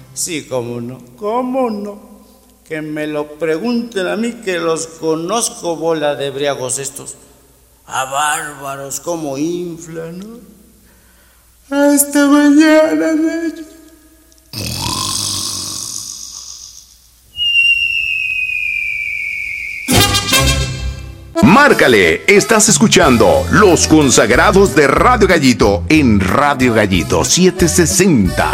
Sí, cómo no, cómo no. Que me lo pregunten a mí, que los conozco, bola de briagos estos. A bárbaros, cómo inflan, ¿no? Hasta mañana, Nacho. Márcale, estás escuchando Los Consagrados de Radio Gallito en Radio Gallito 760.